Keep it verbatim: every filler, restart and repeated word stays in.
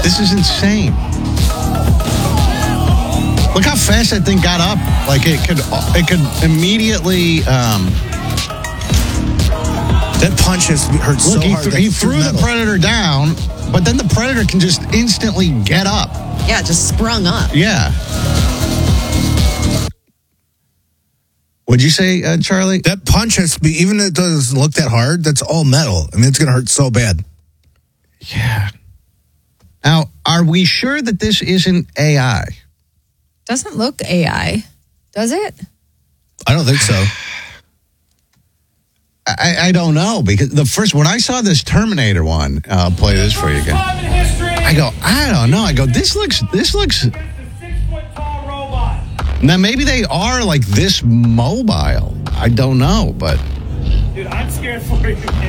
This is insane. Look how fast that thing got up. Like it could, it could immediately. Um, that punch has hurt look, so he, hard. th- he threw the predator down, but then the predator can just instantly get up. Yeah, just sprung up. Yeah. What'd you say, uh, Charlie? That punch has to be, even if it doesn't look that hard, that's all metal. I mean, it's going to hurt so bad. Yeah. Now, are we sure that this isn't A I? Doesn't look A I, does it? I don't think so. I, I don't know, because the first, when I saw this Terminator one, uh, I'll play this for you again. I go, I don't know. I go, this looks, this looks. Now, maybe they are like this mobile. I don't know, but. Dude, I'm scared for you, man.